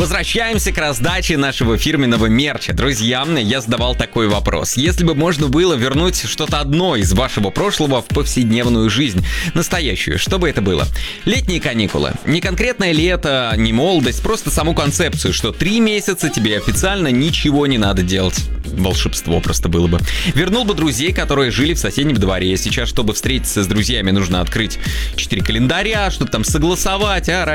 Возвращаемся к раздаче нашего фирменного мерча. Друзья, я задавал такой вопрос. Если бы можно было вернуть что-то одно из вашего прошлого в повседневную жизнь, настоящую, что бы это было? Летние каникулы. Не конкретное лето, не молодость, просто саму концепцию, что 3 месяца тебе официально ничего не надо делать. Волшебство просто было бы. Вернул бы друзей, которые жили в соседнем дворе. Сейчас, чтобы встретиться с друзьями, нужно открыть 4 календаря, что-то там согласовать,